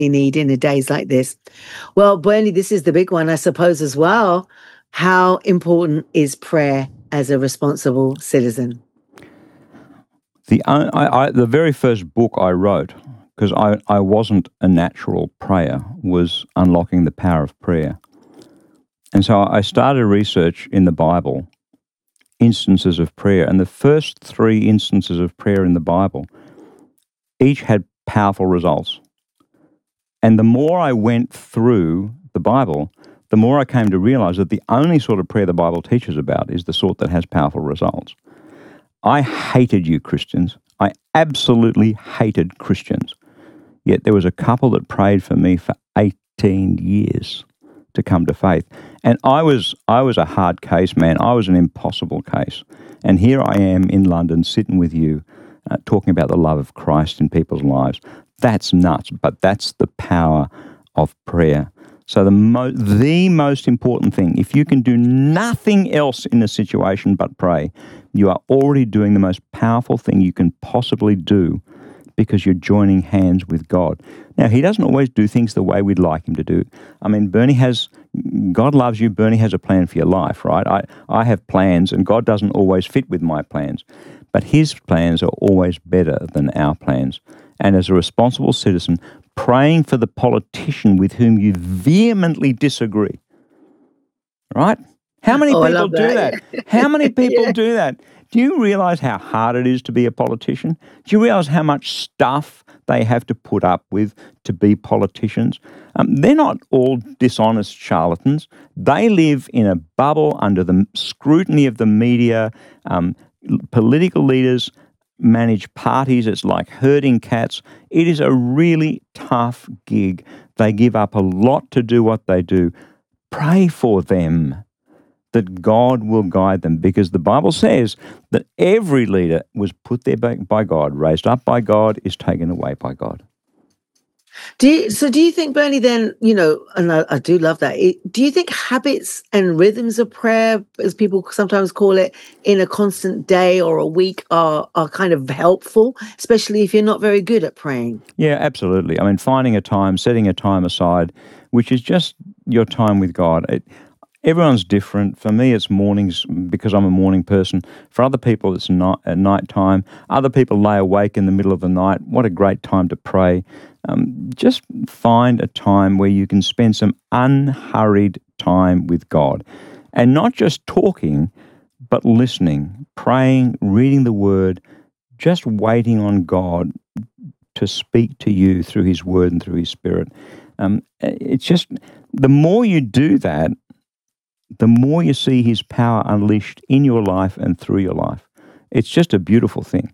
need in a days like this. Well, Bernie, this is the big one, I suppose, as well. How important is prayer as a responsible citizen? The very first book I wrote, because I wasn't a natural prayer, was Unlocking the Power of Prayer. And so I started research in the Bible, instances of prayer, and the first 3 instances of prayer in the Bible each had powerful results. And the more I went through the Bible, the more I came to realize that the only sort of prayer the Bible teaches about is the sort that has powerful results. I hated you Christians. I absolutely hated Christians. Yet there was a couple that prayed for me for 18 years to come to faith. And I was a hard case, man. I was an impossible case. And here I am in London sitting with you, talking about the love of Christ in people's lives. That's nuts, but that's the power of prayer. So the most important thing, if you can do nothing else in a situation but pray, you are already doing the most powerful thing you can possibly do, because you're joining hands with God. Now, he doesn't always do things the way we'd like him to do. I mean, God loves you. Bernie has a plan for your life, right? I have plans, and God doesn't always fit with my plans. But his plans are always better than our plans. And as a responsible citizen, praying for the politician with whom you vehemently disagree, right? How many people do that? How many people do that? Do you realize how hard it is to be a politician? Do you realize how much stuff they have to put up with to be politicians? They're not all dishonest charlatans. They live in a bubble under the scrutiny of the media. Political leaders manage parties. It's like herding cats. It is a really tough gig. They give up a lot to do what they do. Pray for them, that God will guide them, because the Bible says that every leader was put there by God, raised up by God, is taken away by God. Do you think, Bernie, then, and I do love that, do you think habits and rhythms of prayer, as people sometimes call it, in a constant day or a week are kind of helpful, especially if you're not very good at praying? Yeah, absolutely. I mean, finding a time, setting a time aside, which is just your time with God. Everyone's different. For me, it's mornings because I'm a morning person. For other people, it's not at night time. Other people lay awake in the middle of the night. What a great time to pray. Just find a time where you can spend some unhurried time with God. And not just talking, but listening, praying, reading the Word, just waiting on God to speak to you through His Word and through His Spirit. It's just, the more you do that, the more you see His power unleashed in your life and through your life. It's just a beautiful thing.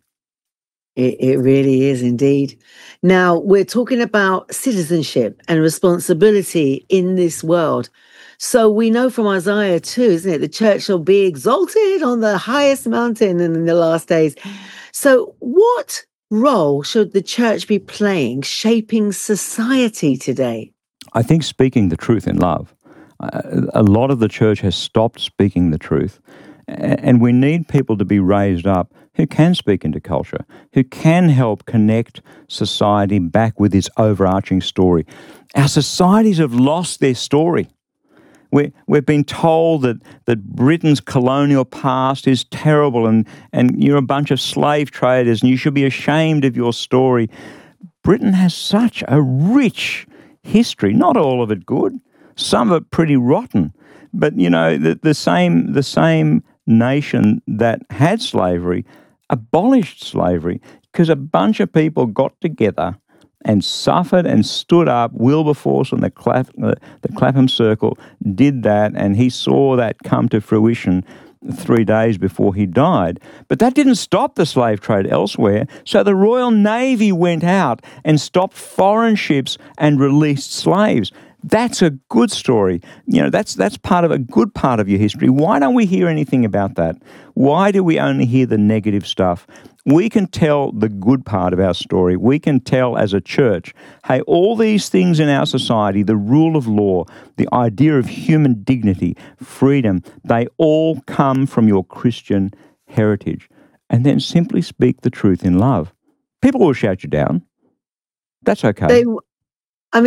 It really is indeed. Now, we're talking about citizenship and responsibility in this world. So we know from Isaiah 2, isn't it? The church shall be exalted on the highest mountain in the last days. So what role should the church be playing shaping society today? I think speaking the truth in love. A lot of the church has stopped speaking the truth, and we need people to be raised up who can speak into culture, who can help connect society back with its overarching story. Our societies have lost their story. We've been told that Britain's colonial past is terrible and you're a bunch of slave traders and you should be ashamed of your story. Britain has such a rich history, not all of it good. Some of it pretty rotten, but the same nation that had slavery abolished slavery because a bunch of people got together and suffered and stood up. Wilberforce and the Clapham Circle did that, and he saw that come to fruition 3 days before he died. But that didn't stop the slave trade elsewhere, so the Royal Navy went out and stopped foreign ships and released slaves. That's a good story. That's part of a good part of your history. Why don't we hear anything about that? Why do we only hear the negative stuff? We can tell the good part of our story. We can tell as a church, hey, all these things in our society, the rule of law, the idea of human dignity, freedom, they all come from your Christian heritage. And then simply speak the truth in love. People will shout you down. That's okay.